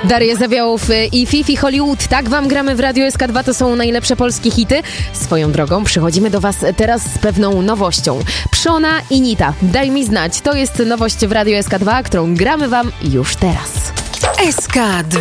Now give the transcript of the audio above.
Daria Zawiałow i Fifi Hollywood. Tak wam gramy w Radiu SK2, to są najlepsze polskie hity. Swoją drogą przychodzimy do was teraz z pewną nowością. Pszona i Nita, daj mi znać. To jest nowość w Radiu SK2, którą gramy wam już teraz. SK2